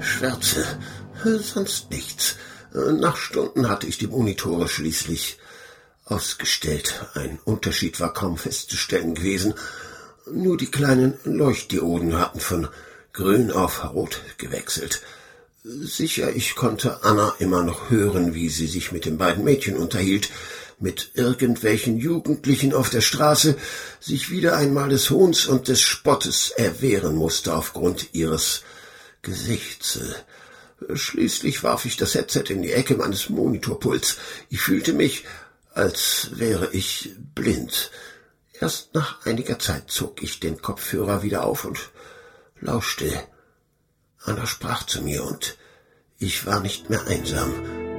Schwärze, sonst nichts. Nach Stunden hatte ich die Monitore schließlich ausgestellt. Ein Unterschied war kaum festzustellen gewesen. Nur die kleinen Leuchtdioden hatten von grün auf rot gewechselt. Sicher, ich konnte Anna immer noch hören, wie sie sich mit den beiden Mädchen unterhielt, mit irgendwelchen Jugendlichen auf der Straße, sich wieder einmal des Hohns und des Spottes erwehren musste aufgrund ihres Gesichts. Schließlich warf ich das Headset in die Ecke meines Monitorpults. Ich fühlte mich, als wäre ich blind. Erst nach einiger Zeit zog ich den Kopfhörer wieder auf und lauschte. Anna sprach zu mir und ich war nicht mehr einsam.